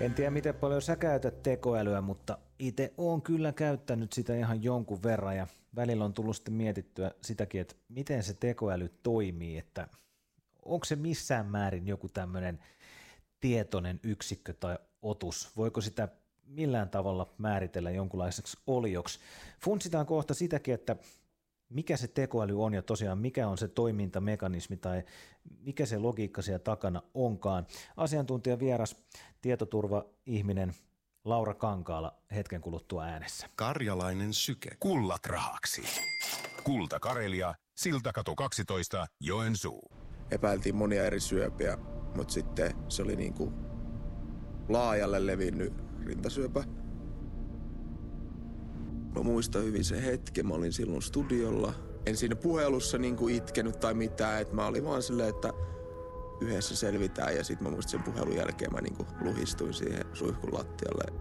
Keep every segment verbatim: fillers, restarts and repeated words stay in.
En tiedä, miten paljon sä käytät tekoälyä, mutta itse oon kyllä käyttänyt sitä ihan jonkun verran ja välillä on tullut sitten mietittyä sitäkin, että miten se tekoäly toimii, että onko se missään määrin joku tämmöinen tietoinen yksikkö tai otus, voiko sitä millään tavalla määritellä jonkunlaiseksi olioksi. Funtsitaan kohta sitäkin, että mikä se tekoäly on ja tosiaan mikä on se toimintamekanismi tai mikä se logiikka siellä takana onkaan. Asiantuntijavieras, tietoturva-ihminen Laura Kankaala hetken kuluttua äänessä. Karjalainen syke. Kullat rahaksi. Kulta Karelia, Siltakatu kaksitoista, Joensuu. Epäiltiin monia eri syöpiä, mutta sitten se oli niin kuin laajalle levinnyt rintasyöpä. Mä muistan hyvin sen hetken, mä olin silloin studiolla. En siinä puhelussa niin kuin itkenyt tai mitään, että mä olin vaan silleen, että yhdessä selvitään. Ja sitten mä muistan sen puhelun jälkeen mä niin kuin luhistuin siihen suihkun lattialle.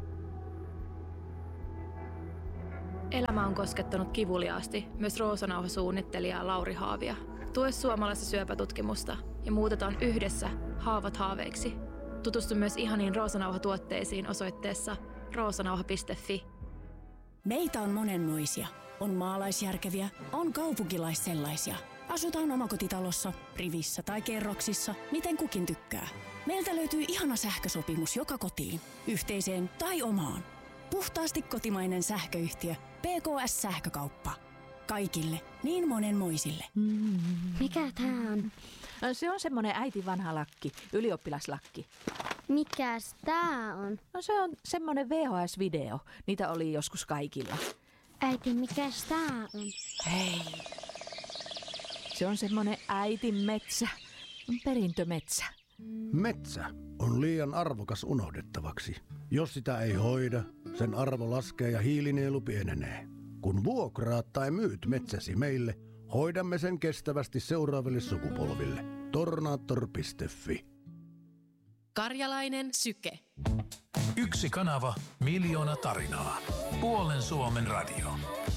Elämä on koskettanut kivuliaasti myös Roosanauha-suunnittelijaa Lauri Haavia. Tue suomalaista syöpätutkimusta ja muutetaan yhdessä haavat haaveiksi. Tutustu myös ihaniin Roosanauha-tuotteisiin osoitteessa roosanauha piste fi. Meitä on monenmoisia. On maalaisjärkeviä, on kaupunkilaissellaisia. Asutaan omakotitalossa, rivissä tai kerroksissa, miten kukin tykkää. Meiltä löytyy ihana sähkösopimus joka kotiin, yhteiseen tai omaan. Puhtaasti kotimainen sähköyhtiö P K S-sähkökauppa. Kaikille, niin monenmoisille. Mm. Mikä tää on? No, se on semmoinen äitin vanha lakki, ylioppilaslakki. Mikäs tää on? No se on semmoinen V H S-video. Niitä oli joskus kaikilla. Äiti, mikäs tää on? Hei. Se on semmoinen äitin metsä. Perintömetsä. Metsä on liian arvokas unohdettavaksi. Jos sitä ei hoida, sen arvo laskee ja hiilinielu pienenee. Kun vuokraat tai myyt metsäsi meille, hoidamme sen kestävästi seuraaville sukupolville. Tornaattor piste fi. Karjalainen syke. Yksi kanava, miljoona tarinaa. Puolen Suomen radio.